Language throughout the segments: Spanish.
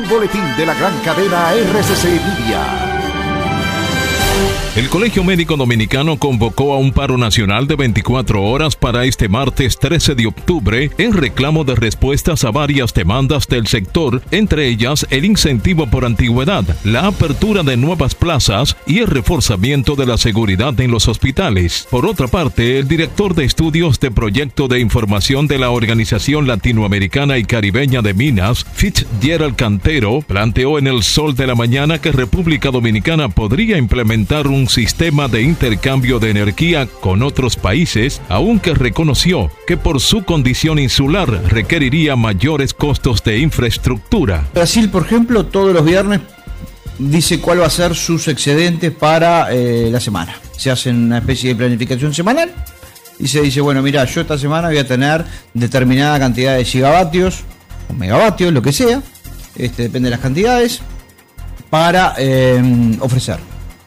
un boletín de la gran cadena RCC Media. El Colegio Médico Dominicano convocó a un paro nacional de 24 horas para este martes 13 de octubre en reclamo de respuestas a varias demandas del sector, entre ellas el incentivo por antigüedad, la apertura de nuevas plazas y el reforzamiento de la seguridad en los hospitales. Por otra parte, el director de estudios de Proyecto de Información de la Organización Latinoamericana y Caribeña de Minas, Fitzgerald Cantero, planteó en El Sol de la Mañana que República Dominicana podría implementar un sistema de intercambio de energía con otros países, aunque reconoció que por su condición insular requeriría mayores costos de infraestructura. Brasil, por ejemplo, todos los viernes dice cuál va a ser sus excedentes para la semana. Se hace una especie de planificación semanal y se dice, bueno, mira, yo esta semana voy a tener determinada cantidad de gigavatios o megavatios, lo que sea, depende de las cantidades, para ofrecer.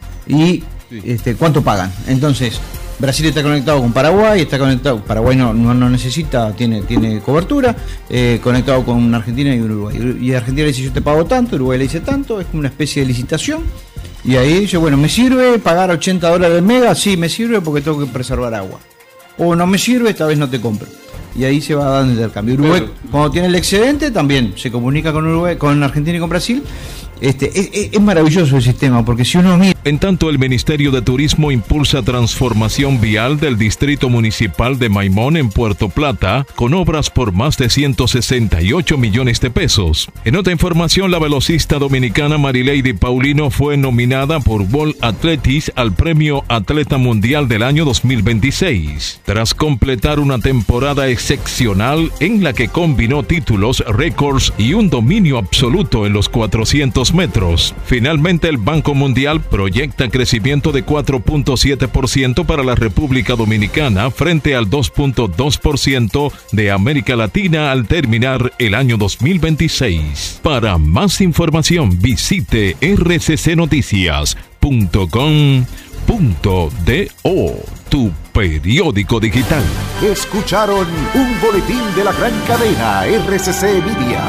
Y cuánto pagan. Entonces, Brasil está conectado con Paraguay, está conectado, Paraguay no necesita, tiene cobertura, conectado con Argentina y Uruguay. Y Argentina le dice, yo te pago tanto, Uruguay le dice tanto, es como una especie de licitación. Y ahí dice, bueno, ¿me sirve pagar $80 el mega? Sí, me sirve porque tengo que preservar agua. O no me sirve, esta vez no te compro. Y ahí se va dando el intercambio. Uruguay, cuando tiene el excedente, también se comunica con Uruguay, con Argentina y con Brasil. Es maravilloso el sistema, porque si uno mira... En tanto, el Ministerio de Turismo impulsa transformación vial del Distrito Municipal de Maimón en Puerto Plata, con obras por más de 168 millones de pesos. En otra información, la velocista dominicana Marileidy Paulino fue nominada por World Athletics al Premio Atleta Mundial del año 2026, tras completar una temporada excepcional en la que combinó títulos, récords y un dominio absoluto en los 400 metros. Finalmente, el Banco Mundial proyecta crecimiento de 4.7% para la República Dominicana frente al 2.2% de América Latina al terminar el año 2026. Para más información, visite rccnoticias.com.do, tu periódico digital. Escucharon un boletín de la gran cadena RCC Media.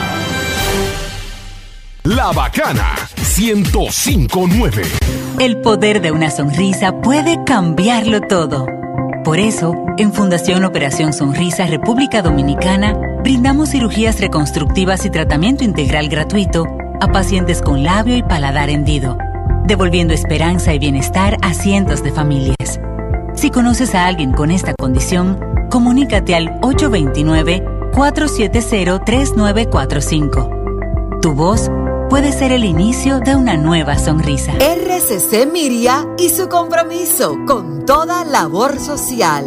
La Bacana 105.9. El poder de una sonrisa puede cambiarlo todo. Por eso, en Fundación Operación Sonrisa República Dominicana, brindamos cirugías reconstructivas y tratamiento integral gratuito a pacientes con labio y paladar hendido, devolviendo esperanza y bienestar a cientos de familias. Si conoces a alguien con esta condición, comunícate al 829-470-3945. Tu voz puede ser el inicio de una nueva sonrisa. RCC Miria y su compromiso con toda labor social.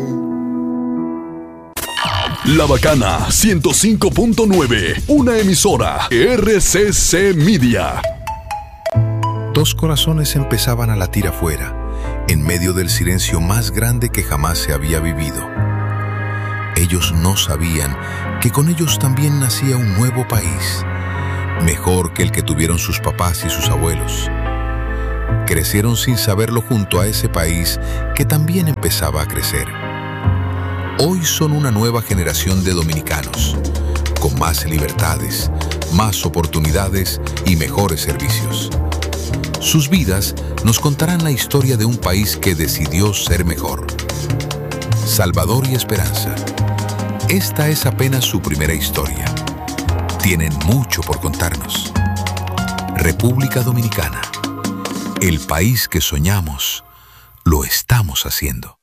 La Bacana 105.9, una emisora RCC Media. Dos corazones empezaban a latir afuera, en medio del silencio más grande que jamás se había vivido. Ellos no sabían que con ellos también nacía un nuevo país, mejor que el que tuvieron sus papás y sus abuelos. Crecieron sin saberlo junto a ese país que también empezaba a crecer. Hoy son una nueva generación de dominicanos, con más libertades, más oportunidades y mejores servicios. Sus vidas nos contarán la historia de un país que decidió ser mejor. Salvador y Esperanza. Esta es apenas su primera historia. Tienen mucho por contarnos. República Dominicana. El país que soñamos, lo estamos haciendo.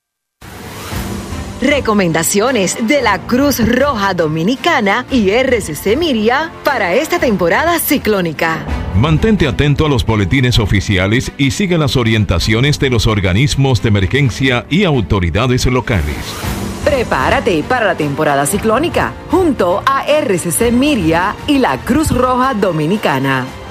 Recomendaciones de la Cruz Roja Dominicana y RCC Miria para esta temporada ciclónica. Mantente atento a los boletines oficiales y sigue las orientaciones de los organismos de emergencia y autoridades locales. Prepárate para la temporada ciclónica junto a RCC Miria y la Cruz Roja Dominicana.